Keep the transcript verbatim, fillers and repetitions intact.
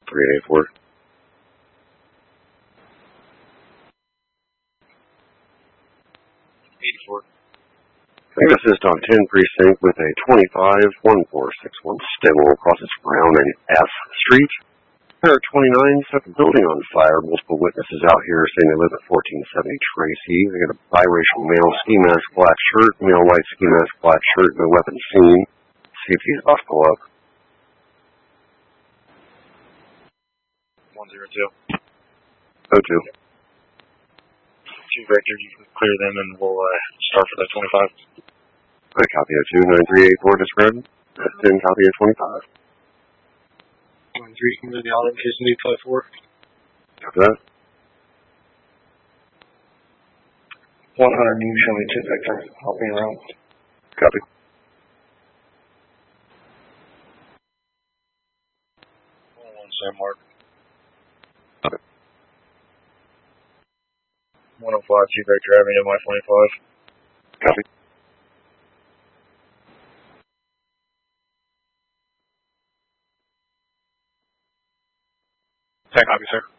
three eight four. eighty-four. Take assist on ten precinct with a twenty-five one four six one. Stable crosses Brown and F Street. Pair twenty-nine set the building on fire. Multiple witnesses out here saying they live at fourteen seventy Tracy. They got a biracial male, ski mask, black shirt, male white ski mask, black shirt, no weapon seen. Safety's about to go up. one zero two. oh two. Two Vector, you can clear them and we'll uh, start for that twenty-five. I copy oh two, nine three eight four described. ten copy of twenty-five. one three, can move the auto in case you need five four. Copy that. one hundred, you show me two Vector. Help me around. Copy. one one, Sam Mark. Copy. one oh five, two Vector, Avenue, my twenty-five. Copy. ten copy, sir.